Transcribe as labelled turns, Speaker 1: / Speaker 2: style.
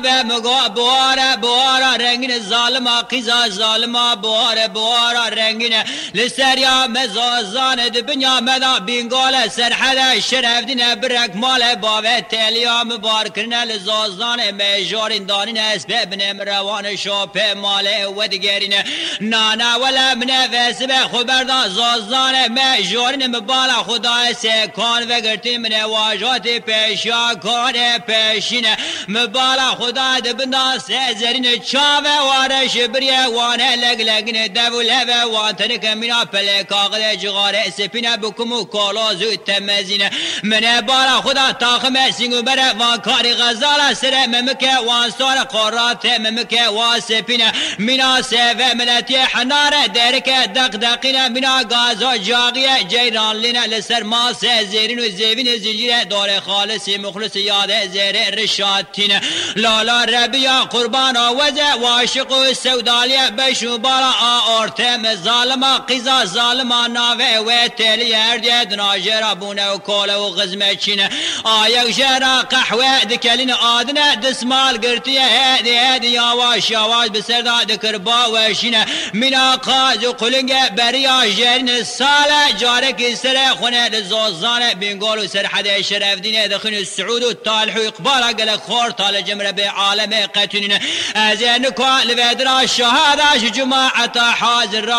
Speaker 1: مگا بوارا رنگین ظالما قیزا ظالما بوارا رنگین لسریا مزازان دبنیا مدا بینگال سرحد شرف دین برک مال باوه تلیا مبارکرن لزازان میجارین دانین اسبب نمروان شوپ مال ودگرین نانا ولا من وسبه خبردان زازان میجارین مبالا خدا سکان وگرتی من واجات پیشا کار پیشین مبالا خدا دبنا سزرین چاوه وارش بریه وانه لگلگین دوله وانتنی کمینا پله کاغده جغاره سپینه بکمو کالازو تمزینه منه بالا خدا تاخمه سینگو بره وان کاری غزاله سره ممکه وان سار قرات ممکه وان سپینه مینا سوه ملتی حناره درکه دقدقینه مینا گازا جاقیه جیران لینه لسر ما سزرین و زیوین زنجیره دار خالصی مخلص یاده زیر رشاتینه لالا ربیا قربان آوزه واشق و سودالیه بشو بالا آورتم ظالما قیزا ظالما ناوه و تلی هردیه دناجرا بونه و کوله و غزمه چینه آیک جرا قحوه دکلین آدنه دسمال گرتیه هدی یاواش بسردا دکر باوشینه مینا قاز و قلنگه بریا جرین ساله جارک سر خونه لزوزانه بینگول و سرحده شرف دینه دخن السعود و طالح و اقبالا قلق خور طال جمره به عالم قتنين أزين كوال ودرا الشهادة جماعة حاضر